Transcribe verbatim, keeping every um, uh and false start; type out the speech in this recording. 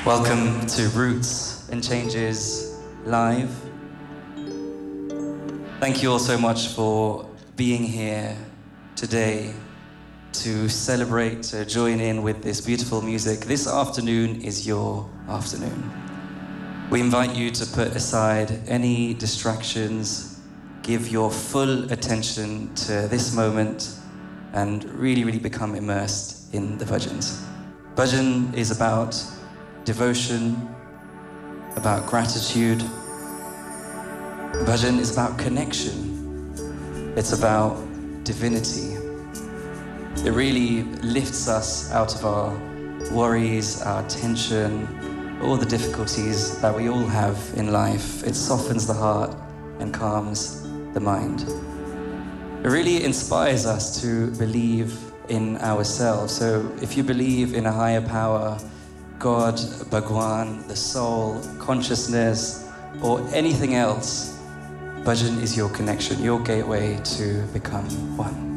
Welcome to Roots and Changes Live. Thank you all so much for being here today to celebrate, to join in with this beautiful music. This afternoon is your afternoon. We invite you to put aside any distractions, give your full attention to this moment, and really, really become immersed in the bhajans. Bhajan is about devotion, about gratitude. Bhajan is about connection. It's about divinity. It really lifts us out of our worries, our tension, all the difficulties that we all have in life. It softens the heart and calms the mind. It really inspires us to believe in ourselves. So if you believe in a higher power, God, Bhagwan, the soul, consciousness, or anything else, Bhajan is your connection, your gateway to become one.